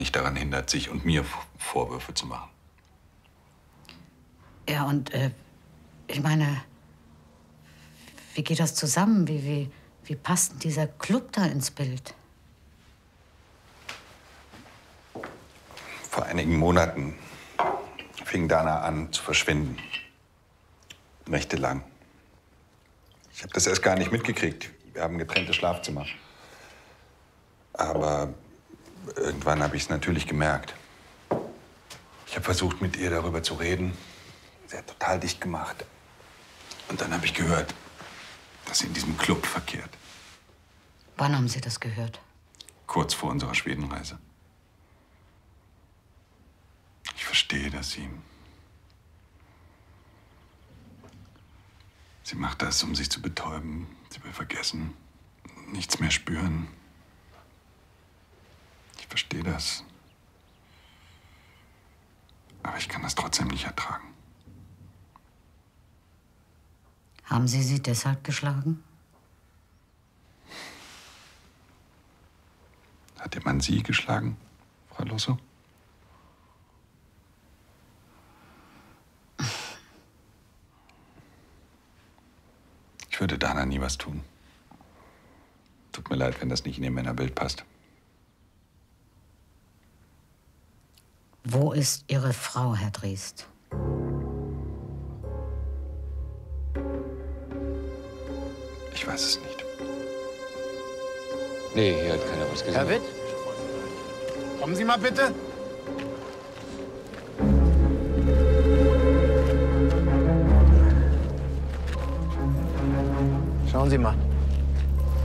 nicht daran hindert, sich und mir Vorwürfe zu machen. Ja, und ich meine, wie geht das zusammen? Wie passt denn dieser Club da ins Bild? Vor einigen Monaten fing Dana an zu verschwinden. Nächtelang. Ich habe das erst gar nicht mitgekriegt. Wir haben getrennte Schlafzimmer. Aber irgendwann habe ich es natürlich gemerkt. Ich habe versucht, mit ihr darüber zu reden. Sie hat total dicht gemacht. Und dann habe ich gehört, dass sie in diesem Club verkehrt. Wann haben Sie das gehört? Kurz vor unserer Schwedenreise. Ich verstehe, dass sie macht das, um sich zu betäuben. Sie will vergessen, nichts mehr spüren. Ich verstehe das. Aber ich kann das trotzdem nicht ertragen. Haben Sie sie deshalb geschlagen? Hat Ihr Mann Sie geschlagen, Frau Losso? Ich würde Dana nie was tun. Tut mir leid, wenn das nicht in Ihr Männerbild passt. Wo ist Ihre Frau, Herr Driest? Ich weiß es nicht. Nee, hier hat keiner was gesagt. Herr Witt? Kommen Sie mal bitte. Schauen Sie mal.